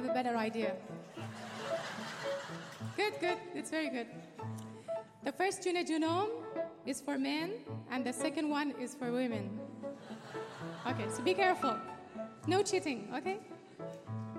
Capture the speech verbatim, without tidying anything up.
have a better idea. Good, good. It's very good. The first June Junome is for men, and the second one is for women. Okay, so be careful. No cheating, okay?